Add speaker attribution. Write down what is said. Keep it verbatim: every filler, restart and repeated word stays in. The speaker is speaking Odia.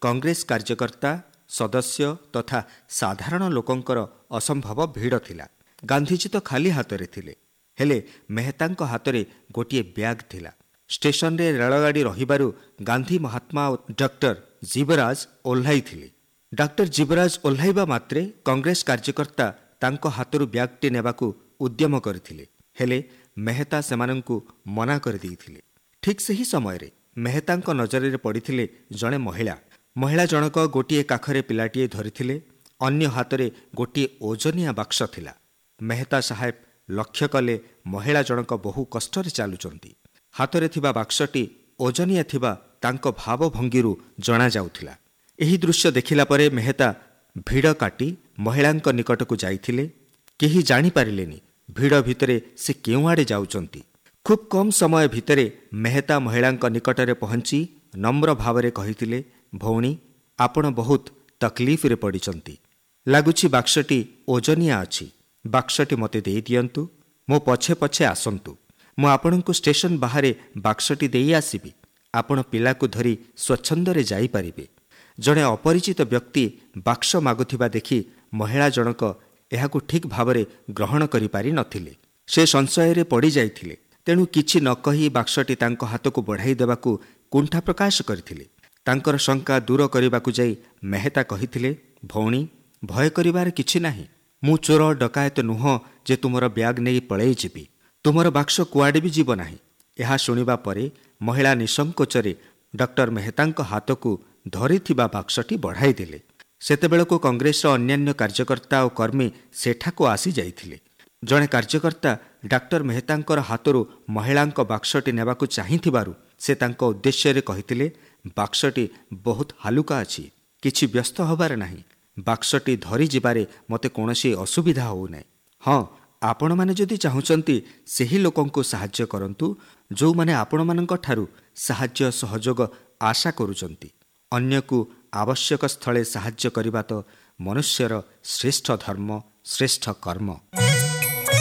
Speaker 1: କଂଗ୍ରେସ କାର୍ଯ୍ୟକର୍ତ୍ତା ସଦସ୍ୟ ତଥା ସାଧାରଣ ଲୋକଙ୍କର ଅସମ୍ଭବ ଭିଡ଼ ଥିଲା। ଗାନ୍ଧିଜୀ ତ ଖାଲି ହାତରେ ଥିଲେ, ହେଲେ ମେହେତାଙ୍କ ହାତରେ ଗୋଟିଏ ବ୍ୟାଗ୍ ଥିଲା। ଷ୍ଟେସନରେ ରେଳଗାଡ଼ି ରହିବାରୁ ଗାନ୍ଧୀ ମହାତ୍ମା ଓ ଡକ୍ଟର ଜୀବରାଜ ଓହ୍ଲାଇଥିଲେ। ଡକ୍ଟର ଜୀବରାଜ ଓହ୍ଲାଇବା ମାତ୍ରେ କଂଗ୍ରେସ କାର୍ଯ୍ୟକର୍ତ୍ତା ତାଙ୍କ ହାତରୁ ବ୍ୟାଗ୍ଟି ନେବାକୁ ଉଦ୍ୟମ କରିଥିଲେ, ହେଲେ ମେହେତା ସେମାନଙ୍କୁ ମନା କରିଦେଇଥିଲେ। ଠିକ୍ ସେହି ସମୟରେ ମେହେତାଙ୍କ ନଜରରେ ପଡ଼ିଥିଲେ ଜଣେ ମହିଳା। ମହିଳା ଜଣକ ଗୋଟିଏ କାଖରେ ପିଲାଟିଏ ଧରିଥିଲେ, ଅନ୍ୟ ହାତରେ ଗୋଟିଏ ଓଜନିଆ ବାକ୍ସ ଥିଲା। ମେହେତା ସାହେବ ଲକ୍ଷ୍ୟ କଲେ ମହିଳା ଜଣକ ବହୁ କଷ୍ଟରେ ଚାଲୁଛନ୍ତି। ହାତରେ ଥିବା ବାକ୍ସଟି ଓଜନିଆ ଥିବା ତାଙ୍କ ଭାବଭଙ୍ଗୀରୁ ଜଣାଯାଉଥିଲା। ଏହି ଦୃଶ୍ୟ ଦେଖିଲା ପରେ ମେହେତା ଭିଡ଼ କାଟି ମହିଳାଙ୍କ ନିକଟକୁ ଯାଇଥିଲେ। କେହି ଜାଣିପାରିଲେନି ଭିଡ଼ ଭିତରେ ସେ କେଉଁଆଡ଼େ ଯାଉଛନ୍ତି। ଖୁବ୍ କମ୍ ସମୟ ଭିତରେ ମେହେତା ମହିଳାଙ୍କ ନିକଟରେ ପହଞ୍ଚି ନମ୍ର ଭାବରେ କହିଥିଲେ, ଭଉଣୀ, ଆପଣ ବହୁତ ତକଲିଫରେ ପଡ଼ିଛନ୍ତି। ଲାଗୁଛି ବାକ୍ସଟି ଓଜନିଆ ଅଛି। ବାକ୍ସଟି ମୋତେ ଦେଇଦିଅନ୍ତୁ। ମୋ ପଛେ ପଛେ ଆସନ୍ତୁ। ମୁଁ ଆପଣଙ୍କୁ ଷ୍ଟେସନ ବାହାରେ ବାକ୍ସଟି ଦେଇ ଆସିବି। ଆପଣ ପିଲାକୁ ଧରି ସ୍ୱଚ୍ଛନ୍ଦରେ ଯାଇପାରିବେ। ଜଣେ ଅପରିଚିତ ବ୍ୟକ୍ତି ବାକ୍ସ ମାଗୁଥିବା ଦେଖି ମହିଳା ଜଣକ ଏହାକୁ ଠିକ୍ ଭାବରେ ଗ୍ରହଣ କରିପାରିନଥିଲେ। ସେ ସଂଶୟରେ ପଡ଼ିଯାଇଥିଲେ। ତେଣୁ କିଛି ନ କହି ବାକ୍ସଟି ତାଙ୍କ ହାତକୁ ବଢ଼ାଇ ଦେବାକୁ କୁଣ୍ଠା ପ୍ରକାଶ କରିଥିଲେ। ତାଙ୍କର ଶଙ୍କା ଦୂର କରିବାକୁ ଯାଇ ମେହେତା କହିଥିଲେ, ଭଉଣୀ, ଭୟ କରିବାର କିଛି ନାହିଁ। ମୁଁ ଚୋର ଡକାୟତ ନୁହଁ ଯେ ତୁମର ବ୍ୟାଗ୍ ନେଇ ପଳେଇ ଯିବି। ତୁମର ବାକ୍ସ କୁଆଡ଼େ ବି ଯିବ ନାହିଁ। ଏହା ଶୁଣିବା ପରେ ମହିଳା ନିଃସଙ୍କୋଚରେ ଡକ୍ଟର ମେହେତାଙ୍କ ହାତକୁ ଧରିଥିବା ବାକ୍ସଟି ବଢ଼ାଇ ଦେଲେ। ସେତେବେଳକୁ କଂଗ୍ରେସର ଅନ୍ୟାନ୍ୟ କାର୍ଯ୍ୟକର୍ତ୍ତା ଓ କର୍ମୀ ସେଠାକୁ ଆସି ଯାଇଥିଲେ। ଜଣେ କାର୍ଯ୍ୟକର୍ତ୍ତା ଡାକ୍ତର ମେହେତାଙ୍କର ହାତରୁ ମହିଳାଙ୍କ ବାକ୍ସଟି ନେବାକୁ ଚାହିଁଥିବାରୁ ସେ ତାଙ୍କ ଉଦ୍ଦେଶ୍ୟରେ କହିଥିଲେ, ବାକ୍ସଟି ବହୁତ ହାଲୁକା ଅଛି, କିଛି ବ୍ୟସ୍ତ ହେବାର ନାହିଁ। ବାକ୍ସଟି ଧରିଯିବାରେ ମୋତେ କୌଣସି ଅସୁବିଧା ହେଉନାହିଁ। ହଁ, ଆପଣମାନେ ଯଦି ଚାହୁଁଛନ୍ତି ସେହି ଲୋକଙ୍କୁ ସାହାଯ୍ୟ କରନ୍ତୁ ଯେଉଁମାନେ ଆପଣମାନଙ୍କ ଠାରୁ ସାହାଯ୍ୟ ସହଯୋଗ ଆଶା କରୁଛନ୍ତି। ଅନ୍ୟକୁ ଆବଶ୍ୟକ ସ୍ଥଳେ ସାହାଯ୍ୟ କରିବା ତ ମନୁଷ୍ୟର ଶ୍ରେଷ୍ଠ ଧର୍ମ, ଶ୍ରେଷ୍ଠ କର୍ମ।